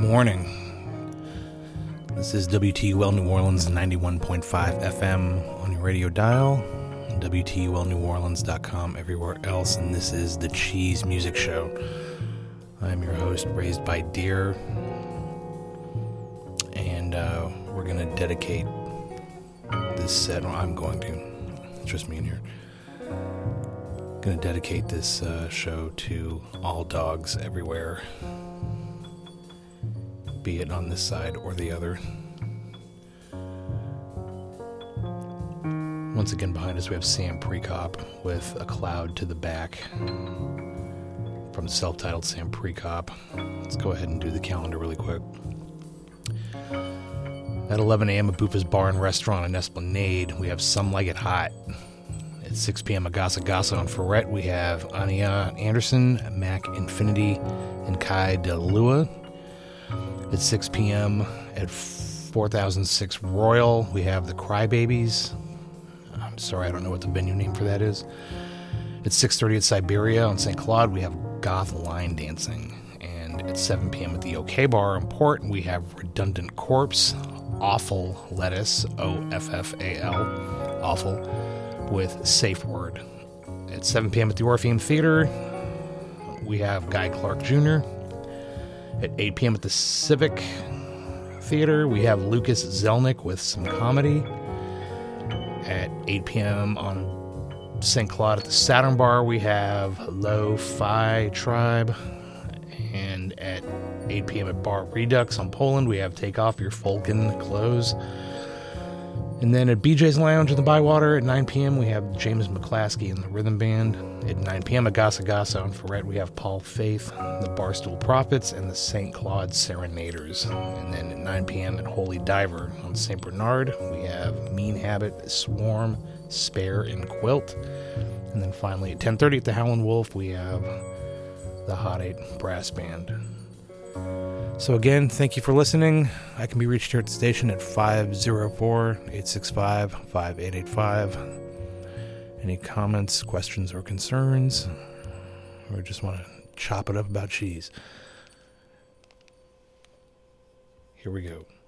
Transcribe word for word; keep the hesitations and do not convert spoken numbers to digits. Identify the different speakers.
Speaker 1: morning. This is W T U L New Orleans ninety-one point five F M on your radio dial, W T U L New Orleans dot com everywhere else, and this is the Cheese Music Show. I'm your host, Raised by Deer, and uh, we're going to dedicate this set, well, I'm going to, it's just me in here, going to dedicate this uh, show to all dogs everywhere, be it on this side or the other. Once again, behind us we have Sam Prekop with A Cloud to the Back from the self-titled Sam Prekop. Let's go ahead and do the calendar really quick. At eleven a.m. at Buffa's Bar and Restaurant in Esplanade, we have Some Like It Hot. At six p.m. at Gasa Gasa on Ferret, we have Anya Anderson, Mac Infinity, and Kai De Lua. At six p.m. at four thousand six Royal, we have the Crybabies. I'm sorry, I don't know what the venue name for that is. At six thirty at Siberia on Saint Claude, we have Goth Line Dancing. And at seven p.m. at the OK Bar in Port, we have Redundant Corpse, Awful Lettuce, O F F A L, Awful, with Safe Word. At seven p.m. at the Orpheum Theater, we have Guy Clark Junior At eight p.m. at the Civic Theater, we have Lucas Zelnick with some comedy. At eight p.m. on Saint Claude at the Saturn Bar, we have Lo-Fi Tribe. And at eight p.m. at Bar Redux on Poland, we have Take Off Your Falcon Clothes. And then at B J's Lounge in the Bywater at nine p.m. we have James McClaskey and the Rhythm Band. At nine p.m. at Gasa Gasa on Ferret, we have Paul Faith, the Barstool Prophets, and the Saint Claude Serenaders. And then at nine p.m. at Holy Diver on Saint Bernard, we have Mean Habit, Swarm, Spare, and Quilt. And then finally at ten thirty at the Howlin' Wolf, we have the Hot Eight Brass Band. So again, thank you for listening. I can be reached here at the station at five oh four, eight six five, five eight eight five. Any comments, questions, or concerns? Or just want to chop it up about cheese? Here we go.